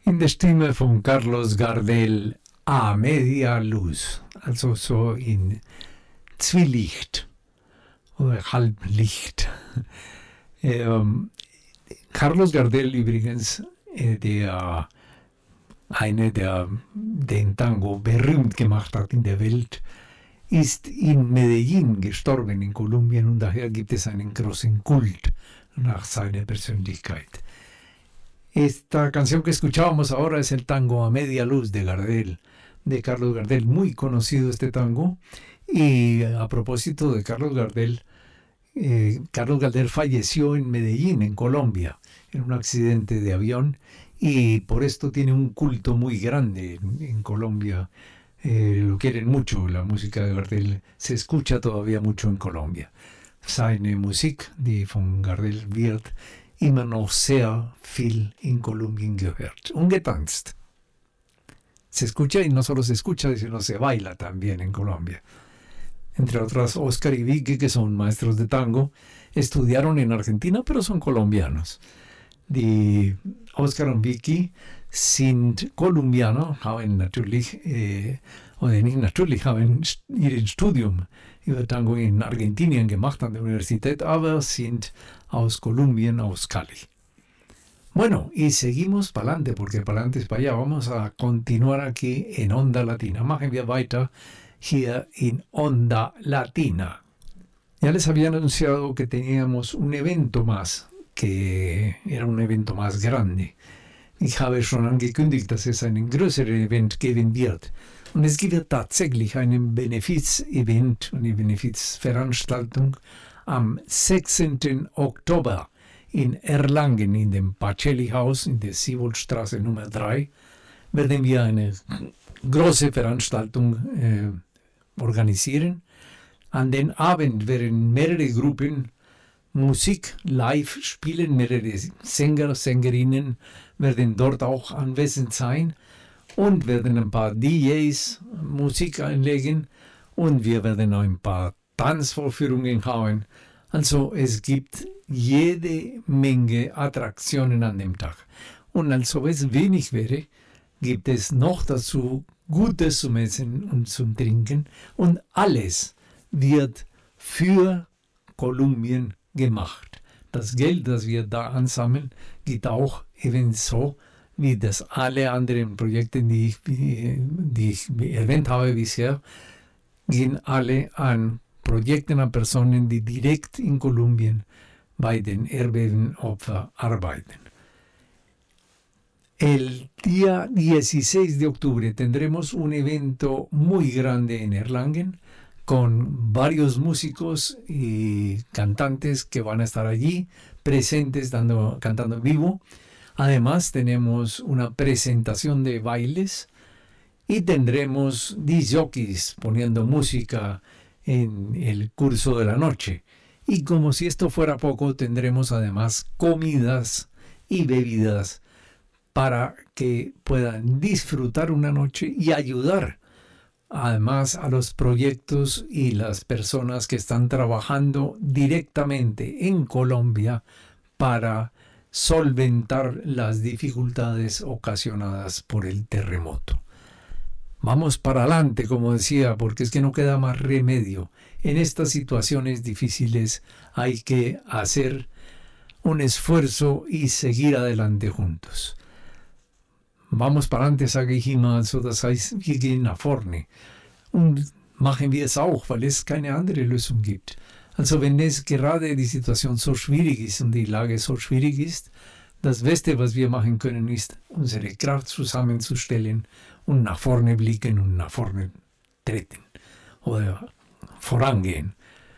In der Stimme von Carlos Gardel, A Media Luz, also so in Zwielicht oder Halblicht. Carlos Gardel übrigens, einer, der den Tango berühmt gemacht hat in der Welt, ist in Medellín gestorben, in Kolumbien, und daher gibt es einen großen Kult nach seiner Persönlichkeit. Esta canción que escuchábamos ahora es el tango A Media Luz de Gardel, de Carlos Gardel, muy conocido este tango. Y a propósito de Carlos Gardel falleció en Medellín, en Colombia, en un accidente de avión, y por esto tiene un culto muy grande en Colombia. Lo quieren mucho, la música de Gardel se escucha todavía mucho en Colombia. Seine Musik, die von Gardel wird immer noch sehr viel in Kolumbien gehört und getanzt. Se escucha, y no solo se escucha, sino se baila también en Colombia. Entre otras, Oscar y Vicky, que son maestros de tango, estudiaron en Argentina, pero son colombianos. Die Oscar und Vicky sind Kolumbianer, haben natürlich, oder nicht natürlich, haben ihr Studium über Tango in Argentinien gemacht an der Universität, aber sind aus Kolumbien, aus Cali. Bueno, y seguimos para adelante, porque para adelante es para allá. Vamos a continuar aquí en Onda Latina. Machen wir weiter hier in Onda Latina. Ya les había anunciado que teníamos un evento más, que era un evento más grande. Ich habe schon angekündigt, dass es einen größeren Event geben wird. Und es gibt tatsächlich einen Benefiz-Event, eine Benefizveranstaltung am 16. Oktober in Erlangen, in dem Pacelli-Haus, in der Sieboldstraße Nummer 3, werden wir eine große Veranstaltung organisieren. An den Abend werden mehrere Gruppen Musik live spielen, mehrere Sänger, Sängerinnen werden dort auch anwesend sein und werden ein paar DJs Musik einlegen und wir werden auch ein paar Tanzvorführungen haben. Also es gibt jede Menge Attraktionen an dem Tag. Und als ob es wenig wäre, gibt es noch dazu Gutes zum Essen und zum Trinken und alles wird für Kolumbien gemacht. Das Geld, das wir da ansammeln, geht auch ebenso wie das alle anderen Projekte, die ich erwähnt habe bisher, gehen alle an Projekten, an Personen, die direkt in Kolumbien bei den Erdbebenopfern arbeiten. El día 16 de octubre tendremos un evento muy grande en Erlangen con varios músicos y cantantes que van a estar allí presentes cantando en vivo. Además tenemos una presentación de bailes y tendremos discjockeys poniendo música en el curso de la noche. Y como si esto fuera poco, tendremos además comidas y bebidas para que puedan disfrutar una noche y ayudar además a los proyectos y las personas que están trabajando directamente en Colombia para solventar las dificultades ocasionadas por el terremoto. Vamos para adelante, como decía, porque es que no queda más remedio. En estas situaciones difíciles hay que hacer un esfuerzo y seguir adelante juntos. Vamos para adelante, sage ich immer, so das heißt, wir gehen nach vorne. Und machen wir es auch, weil es keine andere Lösung gibt. Also wenn es gerade die Situation so schwierig ist und die Lage so schwierig ist, das Beste, was wir machen können, ist, unsere Kraft zusammenzustellen und nach vorne blicken und nach vorne treten oder vorangehen.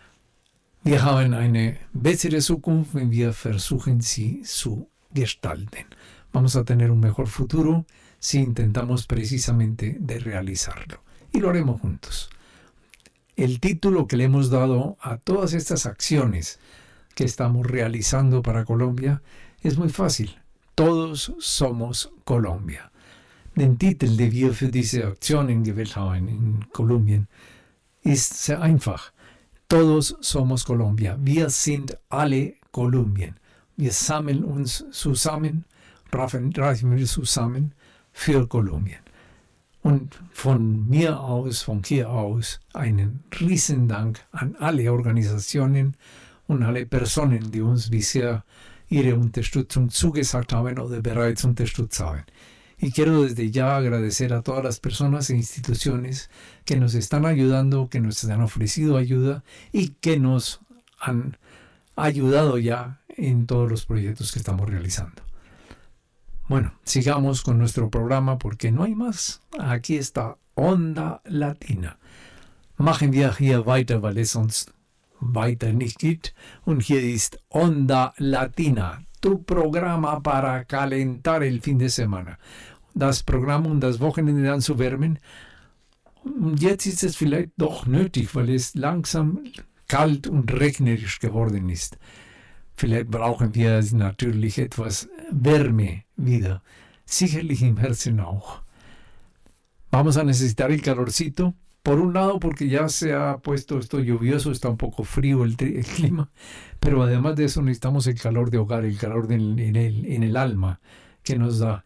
Wir haben eine bessere Zukunft, wenn wir versuchen, sie zu gestalten. Vamos a tener un mejor futuro si intentamos precisamente de realizarlo. Y lo haremos juntos. El título que le hemos dado a todas estas acciones que estamos realizando para Colombia es muy fácil. Todos somos Colombia. Den Titel, den wir für diese Aktionen gewählt haben in Kolumbien, ist sehr einfach. Todos somos Colombia. Wir sind alle Kolumbien. Wir sammeln uns zusammen reichen wir zusammen für Kolumbien. Und von mir aus, von hier aus, einen riesen Dank an alle Organisationen und alle Personen, die uns bisher ihre Unterstützung zugesagt haben oder bereits unterstützt haben. Y quiero desde ya agradecer a todas las personas e instituciones que nos están ayudando, que nos han ofrecido ayuda y que nos han ayudado ya en todos los proyectos que estamos realizando. Bueno, sigamos con nuestro programa porque no hay más. Aquí está Onda Latina. Machen wir hier weiter, weil es sonst weiter nicht geht. Und hier ist Onda Latina, tu programa para calentar el fin de semana. Das Programm und das Wochenende anzuwärmen. Jetzt ist es vielleicht doch nötig, weil es langsam kalt und regnerisch geworden ist. Vielleicht brauchen wir natürlich etwas Wärme wieder. Sicherlich im Herzen auch. Vamos a necesitar el calorcito. Por un lado porque ya se ha puesto esto lluvioso, está un poco frío el clima. Pero además de eso necesitamos el calor de hogar, el calor en el alma que nos da.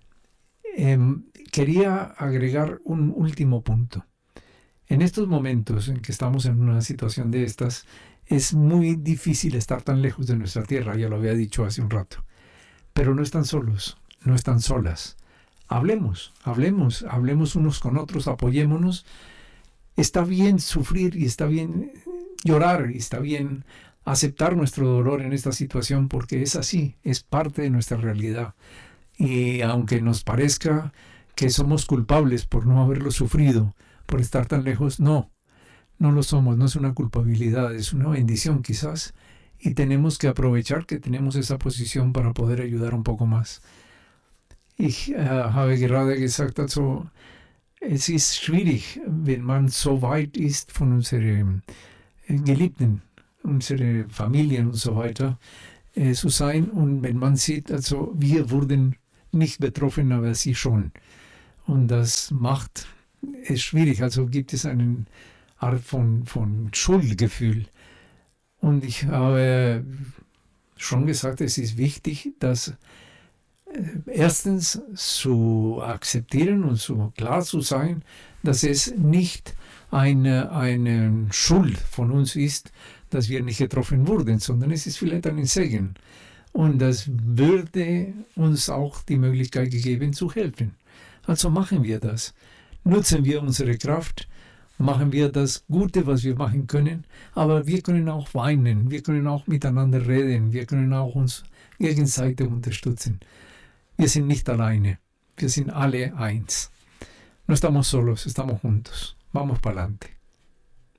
Quería agregar un último punto. En estos momentos en que estamos en una situación de estas, es muy difícil estar tan lejos de nuestra tierra, ya lo había dicho hace un rato. Pero no están solos, no están solas. Hablemos unos con otros, apoyémonos. Está bien sufrir y está bien llorar y está bien aceptar nuestro dolor en esta situación porque es así, es parte de nuestra realidad. Y aunque nos parezca que somos culpables por no haberlo sufrido, por estar tan lejos, no lo somos, no es una culpabilidad, es una bendición quizás, y tenemos que aprovechar que tenemos esa posición para poder ayudar un poco más. Ich habe gerade gesagt, also es ist schwierig, wenn man so weit ist von unseren Geliebten, unsere Familien und so weiter zu sein, und wenn man sieht, also wir wurden nicht betroffen, aber sie schon. Und das macht es schwierig, also gibt es eine Art von Schuldgefühl. Und ich habe schon gesagt, es ist wichtig, dass erstens zu akzeptieren und so klar zu sein, dass es nicht eine Schuld von uns ist, dass wir nicht getroffen wurden, sondern es ist vielleicht ein Segen. Und das würde uns auch die Möglichkeit gegeben zu helfen. Also machen wir das. Nutzen wir unsere Kraft, machen wir das Gute, was wir machen können, aber wir können auch weinen, wir können auch miteinander reden, wir können auch uns gegenseitig unterstützen. Wir sind nicht alleine, wir sind alle eins. No estamos solos, estamos juntos. Vamos para adelante.